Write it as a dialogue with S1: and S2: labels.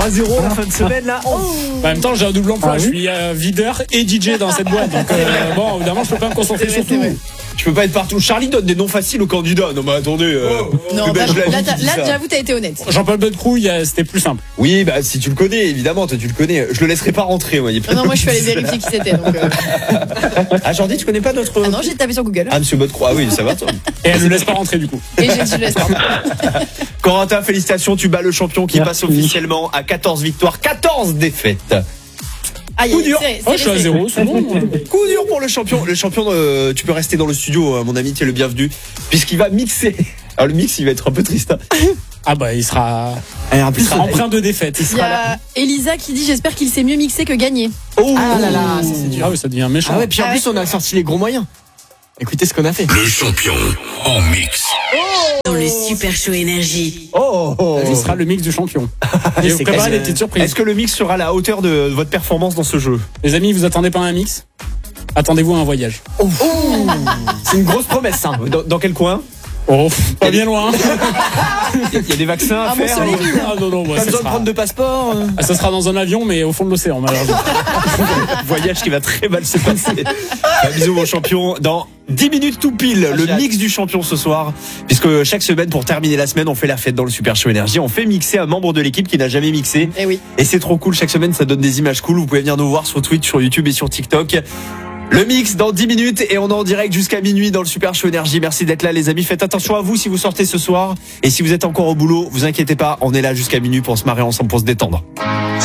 S1: 3-0 la fin de semaine là.
S2: En même temps, j'ai un double emploi. Je suis videur et DJ dans cette boîte. Donc, bon, évidemment, je peux pas me concentrer sur tout.
S1: Tu peux pas être partout. Charlie donne des noms faciles aux candidats. Non, mais attendez.
S3: Non, là, j'avoue, t'as été honnête.
S2: Jean-Paul Beltrou, c'était plus simple.
S1: Oui, bah, si tu le connais, évidemment, toi, tu le connais. Je le laisserai pas rentrer, moi.
S3: Non, moi, je suis allé vérifier qui c'était. Donc,
S1: Ah, Jordi, tu connais pas notre.
S3: Ah non, j'ai tapé sur Google.
S1: Ah, monsieur Bodecroix, ah oui, ça va, toi.
S2: Et elle ne laisse pas rentrer, du coup.
S3: Et je laisse pas.
S1: Corentin, félicitations, tu bats le champion qui passe officiellement à 14 victoires, 14 défaites. Coup dur.
S2: Je suis à 0, c'est bon.
S1: Coup dur pour le champion. Le champion, tu peux rester dans le studio, mon ami, tu es le bienvenu, puisqu'il va mixer. Alors le mix, il va être un peu triste.
S2: Ah bah il sera empreint de défaite.
S3: Il y a Elisa qui dit j'espère qu'il sait mieux mixer que gagner.
S4: Oh ah là là, ça c'est dur.
S2: Ah oui, ça devient méchant.
S4: Ah ouais, puis en plus on a sorti les gros moyens. Écoutez ce qu'on a fait.
S5: Le champion en mix.
S6: Dans le Super Show Énergie.
S2: Ce sera le mix du champion. Et vous préparez des petites surprises.
S1: Est-ce que le mix sera à la hauteur de votre performance dans ce jeu?
S2: Les amis, vous attendez pas un mix? Attendez-vous à un voyage.
S1: C'est une grosse promesse, ça. Dans quel coin?
S2: Pas bien loin.
S1: Il y a des vaccins à faire.
S2: Ah non,
S4: Pas besoin de prendre de passeport.
S2: Ça sera dans un avion, mais au fond de l'océan, malheureusement.
S1: Voyage qui va très mal se passer. Bisous mon champion. Dans 10 minutes tout pile, le mix du champion ce soir. Puisque chaque semaine, pour terminer la semaine, on fait la fête dans le Super Show Énergie. On fait mixer un membre de l'équipe qui n'a jamais mixé.
S3: Et oui.
S1: Et c'est trop cool. Chaque semaine, ça donne des images cool. Vous pouvez venir nous voir sur Twitch, sur YouTube et sur TikTok. Le mix dans 10 minutes et on est en direct jusqu'à minuit dans le Super Show Énergie. Merci d'être là les amis. Faites attention à vous si vous sortez ce soir. Et si vous êtes encore au boulot, vous inquiétez pas, on est là jusqu'à minuit pour se marrer ensemble, pour se détendre.